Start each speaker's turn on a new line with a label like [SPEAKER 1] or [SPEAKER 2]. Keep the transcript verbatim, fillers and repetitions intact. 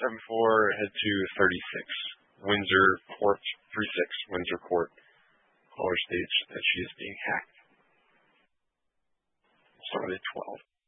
[SPEAKER 1] seven four, head to thirty-six. Windsor Court, three six, Windsor Court. Caller states that she is being hacked. Started at twelve.